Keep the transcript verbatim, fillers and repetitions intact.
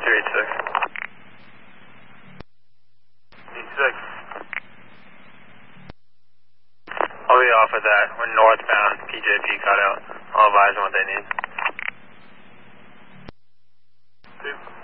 three eight six. eight six. I'll be off of that. We're northbound, P J P cut out. I'll advise them what they need. Two.